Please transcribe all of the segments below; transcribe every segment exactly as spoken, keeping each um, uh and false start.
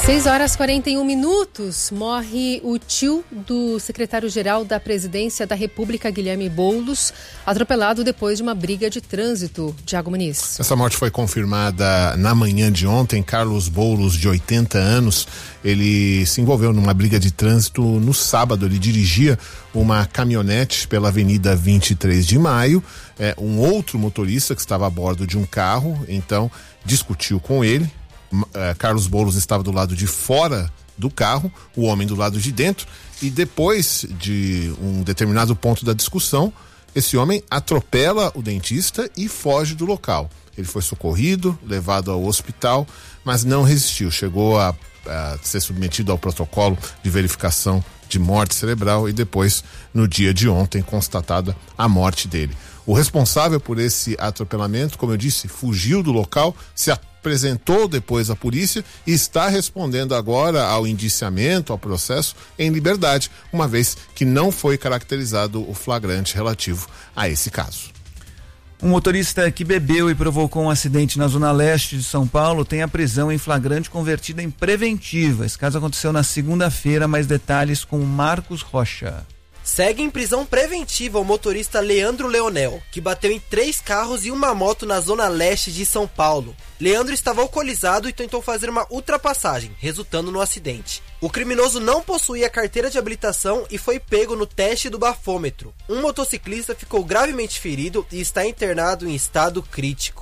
seis horas e quarenta e um minutos, morre o tio do secretário-geral da Presidência da República, Guilherme Boulos, atropelado depois de uma briga de trânsito. Diago Muniz. Essa morte foi confirmada na manhã de ontem. Carlos Boulos, de oitenta anos, ele se envolveu numa briga de trânsito no sábado. Ele dirigia uma caminhonete pela Avenida vinte e três de maio. É, um outro motorista que estava a bordo de um carro, então discutiu com ele. Carlos Boulos estava do lado de fora do carro, o homem do lado de dentro, e depois de um determinado ponto da discussão, esse homem atropela o dentista e foge do local. Ele foi socorrido, levado ao hospital, mas não resistiu, chegou a, a ser submetido ao protocolo de verificação de morte cerebral e depois, no dia de ontem, constatada a morte dele. O responsável por esse atropelamento, como eu disse, fugiu do local, se apresentou depois à polícia e está respondendo agora ao indiciamento, ao processo, em liberdade, uma vez que não foi caracterizado o flagrante relativo a esse caso. Um motorista que bebeu e provocou um acidente na zona leste de São Paulo tem a prisão em flagrante convertida em preventiva. Esse caso aconteceu na segunda-feira. Mais detalhes com o Marcos Rocha. Segue em prisão preventiva o motorista Leandro Leonel, que bateu em três carros e uma moto na zona leste de São Paulo. Leandro estava alcoolizado e tentou fazer uma ultrapassagem, resultando no acidente. O criminoso não possuía carteira de habilitação e foi pego no teste do bafômetro. Um motociclista ficou gravemente ferido e está internado em estado crítico.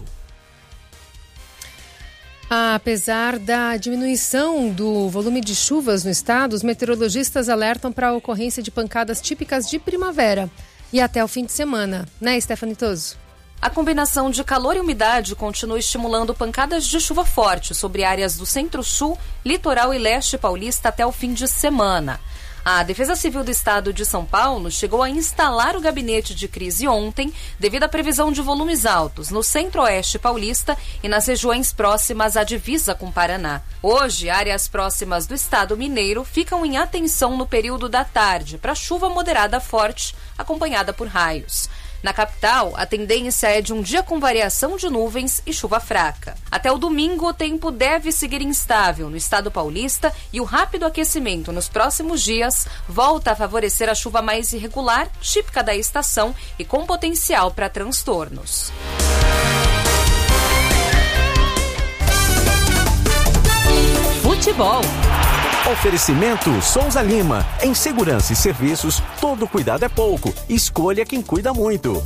Apesar da diminuição do volume de chuvas no estado, os meteorologistas alertam para a ocorrência de pancadas típicas de primavera e até o fim de semana, né, Stephanie Toso? A combinação de calor e umidade continua estimulando pancadas de chuva forte sobre áreas do centro-sul, litoral e leste paulista até o fim de semana. A Defesa Civil do Estado de São Paulo chegou a instalar o gabinete de crise ontem devido à previsão de volumes altos no centro-oeste paulista e nas regiões próximas à divisa com Paraná. Hoje, áreas próximas do estado mineiro ficam em atenção no período da tarde para chuva moderada forte, acompanhada por raios. Na capital, a tendência é de um dia com variação de nuvens e chuva fraca. Até o domingo, o tempo deve seguir instável no estado paulista e o rápido aquecimento nos próximos dias volta a favorecer a chuva mais irregular, típica da estação e com potencial para transtornos. Futebol. Oferecimento Souza Lima. Em segurança e serviços, todo cuidado é pouco. Escolha quem cuida muito.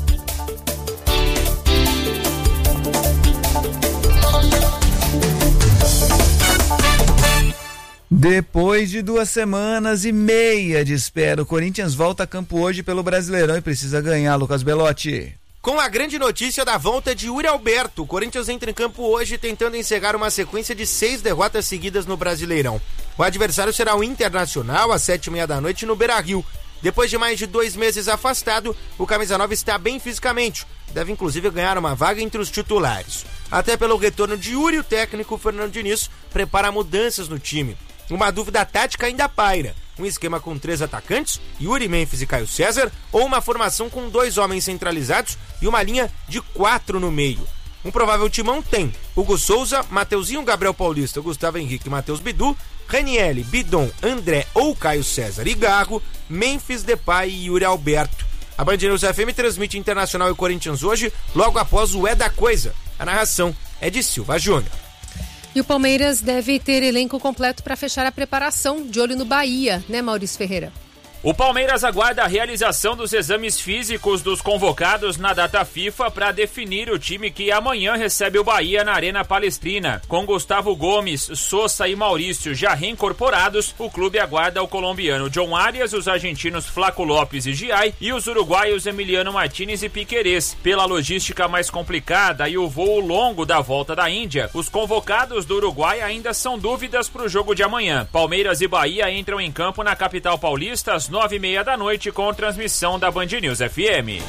Depois de duas semanas e meia de espera, o Corinthians volta a campo hoje pelo Brasileirão e precisa ganhar, Lucas Belotti. Com a grande notícia da volta de Yuri Alberto, o Corinthians entra em campo hoje tentando encerrar uma sequência de seis derrotas seguidas no Brasileirão. O adversário será o Internacional às sete e meia da noite no Beira-Rio. Depois de mais de dois meses afastado, o Camisa nove está bem fisicamente. Deve inclusive ganhar uma vaga entre os titulares. Até pelo retorno de Yuri, o técnico Fernando Diniz prepara mudanças no time. Uma dúvida tática ainda paira. Um esquema com três atacantes, Yuri, Memphis e Caio César, ou uma formação com dois homens centralizados e uma linha de quatro no meio. Um provável timão tem Hugo Souza, Mateuzinho, Gabriel Paulista, Gustavo Henrique e Matheus Bidu, Ranieri, Bidon, André ou Caio César e Garro, Memphis, Depay e Yuri Alberto. A Band News F M transmite Internacional e Corinthians hoje, logo após o É da Coisa. A narração é de Silva Júnior. E o Palmeiras deve ter elenco completo para fechar a preparação, de olho no Bahia, né, Maurício Ferreira? O Palmeiras aguarda a realização dos exames físicos dos convocados na data FIFA para definir o time que amanhã recebe o Bahia na Arena Palestrina. Com Gustavo Gomes, Sosa e Maurício já reincorporados, o clube aguarda o colombiano John Arias, os argentinos Flaco Lopes e Giai e os uruguaios Emiliano Martínez e Piquerez. Pela logística mais complicada e o voo longo da volta da Índia, os convocados do Uruguai ainda são dúvidas para o jogo de amanhã. Palmeiras e Bahia entram em campo na capital paulista às nove e meia da noite com transmissão da Band News F M.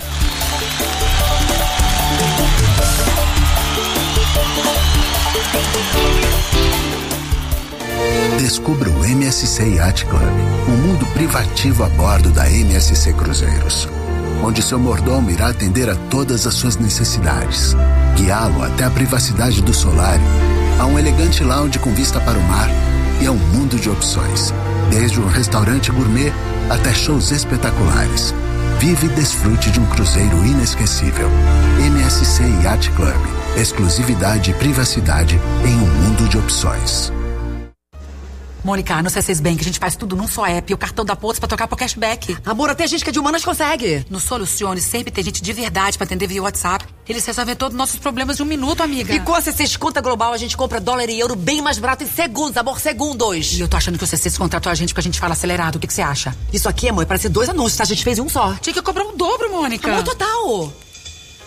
Descubra o M S C Yacht Club, um mundo privativo a bordo da M S C Cruzeiros, onde seu mordomo irá atender a todas as suas necessidades, guiá-lo até a privacidade do solário, a um elegante lounge com vista para o mar e a um mundo de opções, desde um restaurante gourmet até shows espetaculares. Vive e desfrute de um cruzeiro inesquecível. M S C Yacht Club. Exclusividade e privacidade em um mundo de opções. Mônica, no C seis Bank a gente faz tudo num só app e o cartão da Pontos pra trocar por cashback. Amor, até gente que é de humanas consegue. No Solucione sempre tem gente de verdade pra atender via WhatsApp. Eles resolvem todos os nossos problemas em um minuto, amiga. E com a C seis Conta Global a gente compra dólar e euro bem mais barato em segundos, amor, segundos. E eu tô achando que o C seis contratou a gente porque a gente fala acelerado. O que que você acha? Isso aqui, amor, parece dois anúncios, tá? A gente fez um só. Tinha que cobrar um dobro, Mônica. Amor, total.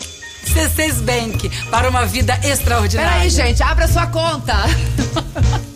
C seis Bank, para uma vida extraordinária. Peraí, gente, abra sua conta.